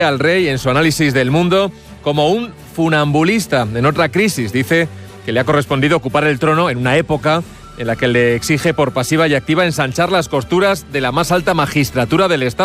al rey en su análisis del mundo como un funambulista en otra crisis. Dice que le ha correspondido ocupar el trono en una época en la que le exige por pasiva y activa ensanchar las costuras de la más alta magistratura del Estado.